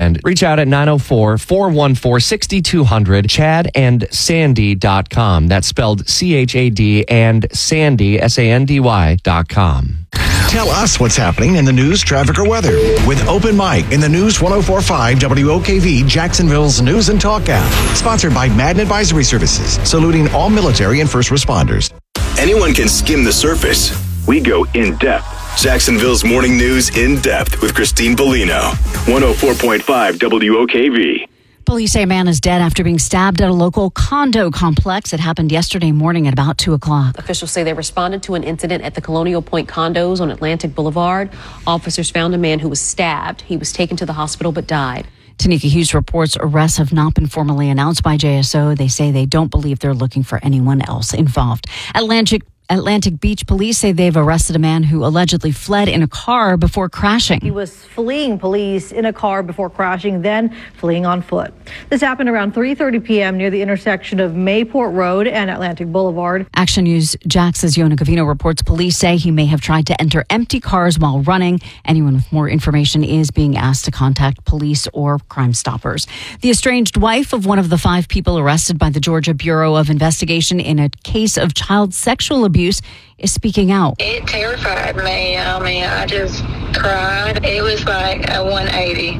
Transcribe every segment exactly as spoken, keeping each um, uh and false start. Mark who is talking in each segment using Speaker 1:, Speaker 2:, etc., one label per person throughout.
Speaker 1: weekend. Reach out at nine oh four, four one four, six two zero zero, chad and sandy dot com. That's spelled C H A D and Sandy, S A N D Y dot com.
Speaker 2: Tell us what's happening in the news, traffic, or weather with Open Mic in the News one oh four point five W O K V Jacksonville's News and Talk app. Sponsored by Madden Advisory Services, saluting all military and first responders.
Speaker 3: Anyone can skim the surface. We go in depth. Jacksonville's Morning News in depth with Christine Bellino. one oh four point five W O K V.
Speaker 4: Police say a man is dead after being stabbed at a local condo complex. It happened yesterday morning at about two o'clock.
Speaker 5: Officials say they responded to an incident at the Colonial Point condos on Atlantic Boulevard. Officers found a man who was stabbed. He was taken to the hospital but died.
Speaker 4: Tanika Hughes reports arrests have not been formally announced by J S O. They say they don't believe they're looking for anyone else involved. Atlantic Atlantic Beach police say they've arrested a man who allegedly fled in a car before crashing.
Speaker 6: He was fleeing police in a car before crashing, then fleeing on foot. This happened around three thirty p.m. near the intersection of Mayport Road and Atlantic Boulevard.
Speaker 4: Action News Jax's Yona Gavino reports police say he may have tried to enter empty cars while running. Anyone with more information is being asked to contact police or Crime Stoppers. The estranged wife of one of the five people arrested by the Georgia Bureau of Investigation in a case of child sexual abuse is speaking out.
Speaker 7: It terrified me. I mean, I just cried. It was like a one eighty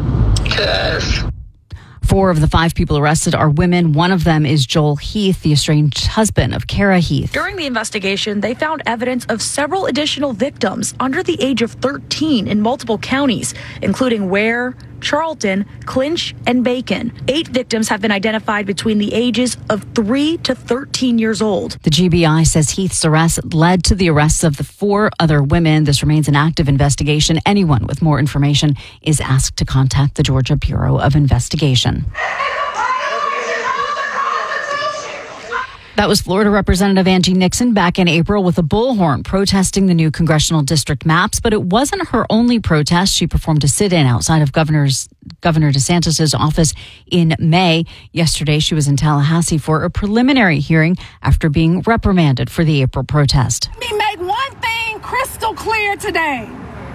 Speaker 7: to us.
Speaker 4: Four of the five people arrested are women. One of them is Joel Heath, the estranged husband of Kara Heath.
Speaker 8: During the investigation, they found evidence of several additional victims under the age of thirteen in multiple counties, including Ware, Charlton, Clinch, and Bacon. Eight victims have been identified between the ages of three to thirteen years old.
Speaker 4: The G B I says Heath's arrest led to the arrests of the four other women. This remains an active investigation. Anyone with more information is asked to contact the Georgia Bureau of Investigation. That was Florida Representative Angie Nixon back in April with a bullhorn protesting the new congressional district maps. But it wasn't her only protest. She performed a sit-in outside of Governor's, Governor DeSantis' office in May. Yesterday, she was in Tallahassee for a preliminary hearing after being reprimanded for the April protest.
Speaker 9: Let me make one thing crystal clear today.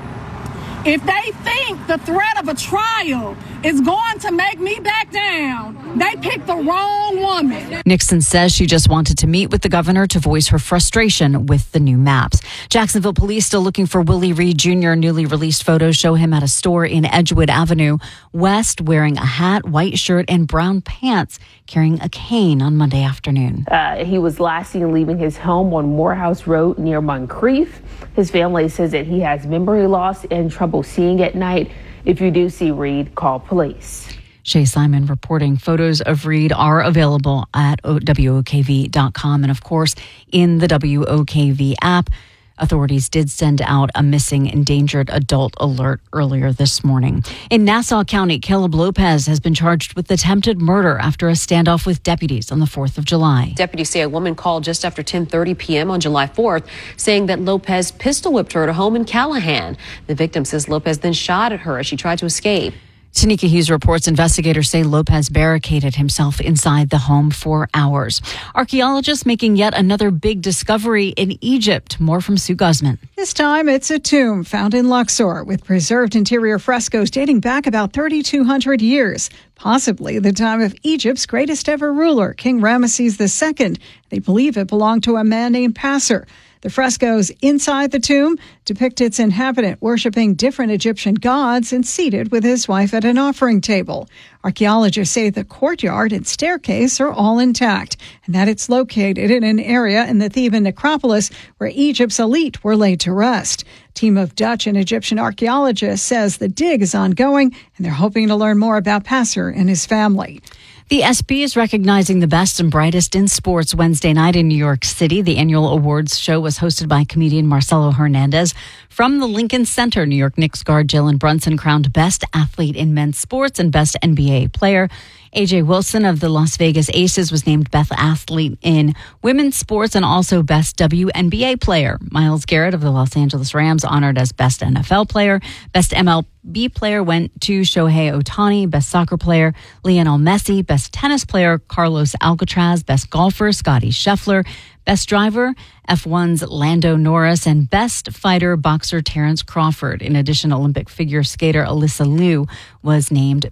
Speaker 9: If they think the threat of a trial is going to make me back down, they picked the wrong woman.
Speaker 4: Nixon says she just wanted to meet with the governor to voice her frustration with the new maps. Jacksonville police still looking for Willie Reed Junior Newly released photos show him at a store in Edgewood Avenue West wearing a hat, white shirt, and brown pants, carrying a cane on Monday afternoon.
Speaker 10: Uh, he was last seen leaving his home on Morehouse Road near Moncrief. His family says that he has memory loss and trouble seeing at night. If you do see Reed, call police.
Speaker 4: Shay Simon reporting. Photos of Reed are available at W O K V dot com and, of course, in the W O K V app. Authorities did send out a missing endangered adult alert earlier this morning. In Nassau County, Caleb Lopez has been charged with attempted murder after a standoff with deputies on the fourth of July.
Speaker 5: Deputies say a woman called just after ten thirty p.m. on July fourth, saying that Lopez pistol whipped her at a home in Callahan. The victim says Lopez then shot at her as she tried to escape.
Speaker 4: Tanika Hughes reports investigators say Lopez barricaded himself inside the home for hours. Archaeologists making yet another big discovery in Egypt. More from Sue Guzman.
Speaker 11: This time it's a tomb found in Luxor with preserved interior frescoes dating back about thirty-two hundred years, possibly the time of Egypt's greatest ever ruler, King Ramesses the Second. They believe it belonged to a man named Passer. The frescoes inside the tomb depict its inhabitant worshiping different Egyptian gods and seated with his wife at an offering table. Archaeologists say the courtyard and staircase are all intact and that it's located in an area in the Theban necropolis where Egypt's elite were laid to rest. A team of Dutch and Egyptian archaeologists says the dig is ongoing and they're hoping to learn more about Passer and his family.
Speaker 4: The S B is recognizing the best and brightest in sports Wednesday night in New York City. The annual awards show was hosted by comedian Marcelo Hernandez. From the Lincoln Center, New York Knicks guard Jalen Brunson crowned Best Athlete in Men's Sports and Best N B A Player. A J Wilson of the Las Vegas Aces was named Best Athlete in Women's Sports and also Best W N B A Player. Myles Garrett of the Los Angeles Rams honored as Best N F L Player. Best M L B Player went to Shohei Ohtani. Best Soccer Player, Lionel Messi. Best Tennis Player, Carlos Alcaraz. Best Golfer, Scottie Scheffler. Best Driver, F one's Lando Norris, and Best Fighter, boxer Terrence Crawford. In addition, Olympic figure skater Alyssa Liu was named